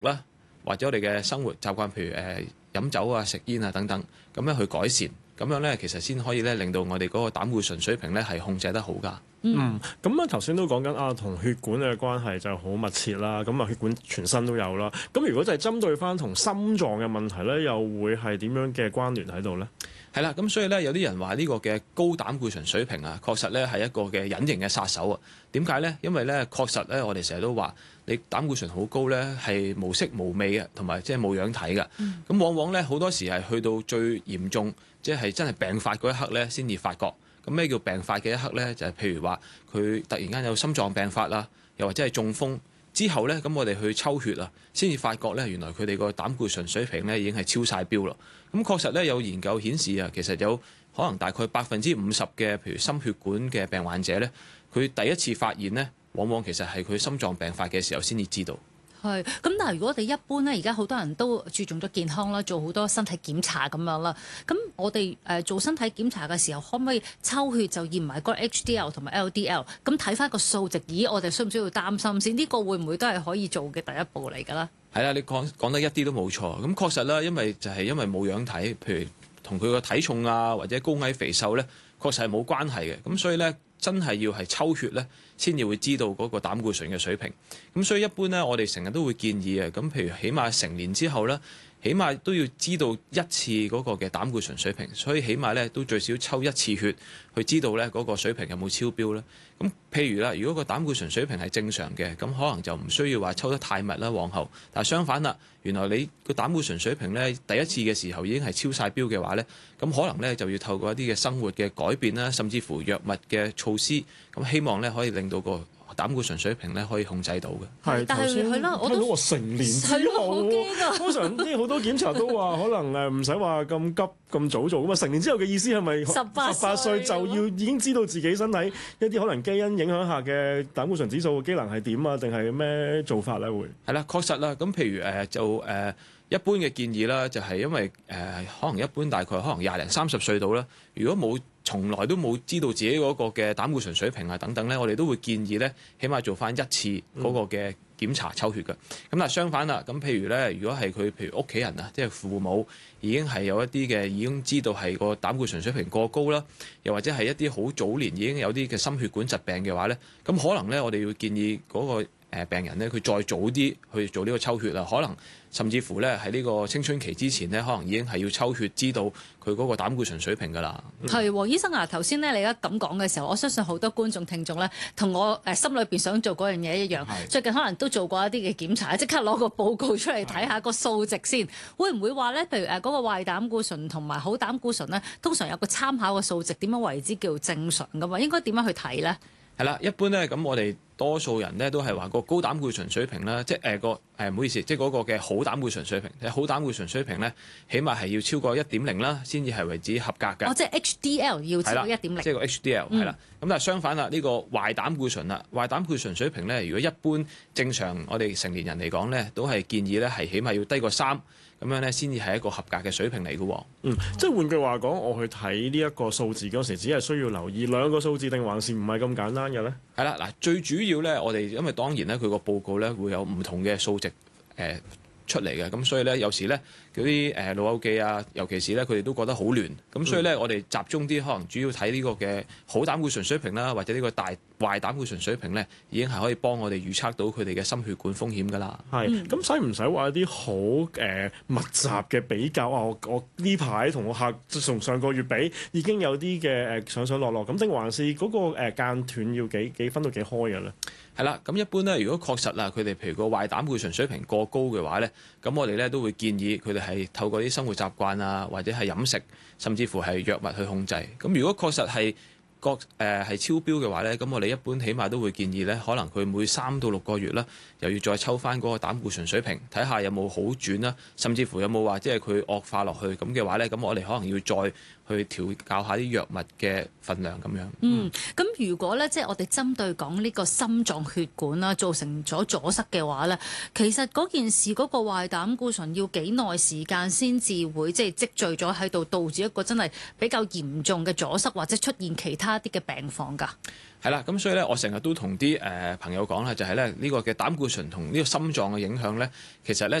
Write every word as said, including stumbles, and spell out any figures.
啦，或者我哋嘅生活習慣，譬如誒飲酒啊、食煙啊等等，咁樣去改善，咁樣咧其實先可以咧令到我哋嗰個膽固醇水平咧係控制得好㗎。 嗯，咁啊頭先都講緊啊，同血管嘅關係就好密切啦。咁啊血管全身都有啦。咁如果就係針對翻同心臟嘅問題咧，又會係點樣嘅關聯喺度咧？ 係啦，咁所以咧有啲人話呢個嘅高膽固醇水平啊，確實咧係一個嘅隱形嘅殺手啊。點解咧？因為咧確實咧，我哋成日都話你膽固醇好高咧係無色無味嘅，同埋即係冇樣睇嘅。咁、嗯、往往咧好多時係去到最嚴重，即係真係病發嗰一刻咧先至發覺。咁咩叫病發嘅一刻咧？就係、是、譬如話佢突然間有心臟病發啦，又或者係中風之後咧，咁我哋去抽血啊，先至發覺咧原來佢哋個膽固醇水平咧已經係超晒標啦。咁確實咧有研究顯示啊，其實有可能大概百分之五十嘅譬如心血管嘅病患者咧，佢第一次發現咧，往往其實係佢心臟病發嘅時候先至知道。 係，咁但係如果我哋一般咧，而家好多人都注重咗健康啦，做好多身體檢查咁樣啦。咁我哋誒做身體檢查嘅時候，可唔可以抽血就驗埋嗰個 H D L 同埋 L D L？咁睇翻個數值，咦，我哋需唔需要擔心先？呢個會唔會都係可以做嘅第一步嚟㗎啦？係啦，你講講得一啲都冇錯。咁確實啦，因為就係因為冇樣睇，譬如同佢個體重啊或者高矮肥瘦咧，確實係冇關係嘅。咁所以咧，真係要係抽血咧，先至會知道嗰個膽固醇嘅水平。咁所以一般咧，我哋成日都會建議啊，咁譬如起碼成年之後咧，起碼都要知道一次嗰個嘅膽固醇水平。所以起碼咧都最少抽一次血，去知道咧嗰個水平有冇超標咧。咁譬如啦，如果個膽固醇水平係正常嘅，咁可能就唔需要話抽得太密啦，往後。但係相反啦，原來你個膽固醇水平咧第一次嘅時候已經係超晒標嘅話咧，咁可能咧就要透過一啲嘅生活嘅改變啦，甚至乎藥物嘅措施，咁希望咧可以令到個膽固醇水平咧可以控制到嘅。 係，但係係啦，我都話成年之後，通常啲好多檢查都話可能誒唔使話咁急咁早做咁啊。成年之後嘅意思係咪十八十八歲就要已經知道自己身體一啲可能基因影響下嘅膽固醇指數嘅機能係點啊？定係咩做法咧？會係啦，確實啦。咁譬如誒就誒一般嘅建議啦，就係因為誒可能一般大概可能廿零三十歲到啦，如果冇從來都冇知道自己嗰個嘅膽固醇水平啊等等咧，我哋都會建議咧，起碼做翻一次嗰個嘅檢查抽血嘅。咁、嗯、但係相反啦，咁譬如咧，如果係佢譬如屋企人啊，即係父母已經係有一啲嘅已經知道係個膽固醇水平過高啦，又或者係一啲好早年已經有啲嘅心血管疾病嘅話咧，咁可能咧我哋要建議嗰個誒病人咧，佢再早啲去做呢個抽血啦，可能甚至乎咧喺呢個青春期之前咧，可能已經係要抽血，知道佢嗰個膽固醇水平㗎啦。 係、嗯，黃醫生啊，頭先咧你而家咁講嘅時候，我相信好多觀眾聽眾咧，同我誒心裏邊想做嗰樣嘢一樣。最近可能都做過一啲嘅檢查，即刻攞個報告出嚟睇下個數值先。會唔會話咧？譬如誒嗰個壞膽固醇同埋好膽固醇咧，通常有個參考嘅數值，點樣為之叫正常㗎嘛？應該點樣去睇咧？ 係啦，一般咧咁我哋多數人咧都係話個高膽固醇水平啦，即係誒個誒唔好意思，即係嗰個嘅好膽固醇水平。好膽固醇水平咧，起碼係要超過一點零啦，先至係為之合格嘅。 哦，即係 H D L 要超過一點零。 即係個 H D L 係啦。咁、嗯、但係相反啦，呢、呢個壞膽固醇啦，壞膽固醇水平咧，如果一般正常我哋成年人嚟講咧，都係建議咧係起碼要低過三。咁樣咧，先至係一個合格嘅水平嚟嘅喎。 嗯，即係換句話講，我去睇呢一個數字嗰時，只係需要留意兩個數字，定還是唔係咁簡單嘅咧？ 係啦，嗱，最主要咧，我哋因為當然咧，佢個報告咧會有唔同嘅數值誒、呃、出嚟嘅，咁所以咧有時咧嗰啲誒老友記啊，尤其是咧佢哋都覺得好亂，咁所以咧、嗯、我哋集中啲，可能主要睇呢個嘅好膽固醇水平啦，或者呢個大壞膽固醇水平咧，已經係可以幫我哋預測到佢哋嘅心血管風險㗎啦。 係，咁使唔使話一啲好誒密集嘅比較啊？我我呢排同我客從上個月比，已經有啲嘅誒上上落落，咁定還是嗰個誒間斷要幾幾分到幾開嘅咧？ 係啦，咁一般咧，如果確實啊，佢哋譬如個壞膽固醇水平過高嘅話咧，咁我哋咧都會建議佢哋係透過啲生活習慣啊，或者係飲食，甚至乎係藥物去控制。咁如果確實係個誒係超標嘅話咧，咁我哋一般起碼都會建議咧，可能佢每三到六個月啦，又要再抽翻嗰個膽固醇水平，睇下有冇好轉啦，甚至乎有冇話即係佢惡化落去咁嘅話咧，咁我哋可能要再去調校下啲藥物嘅分量咁樣。 嗯，咁如果咧即係我哋針對講呢個心臟血管啦，造成咗阻塞嘅話咧，其實嗰件事嗰個壞膽固醇要幾耐時間先至會即係積聚咗喺度，導致一個真係比較嚴重嘅阻塞或者出現其他他啲嘅病況㗎？ 係啦，咁所以咧，我成日都同啲誒朋友講啦，就係咧呢個嘅膽固醇同呢個心臟嘅影響咧，其實咧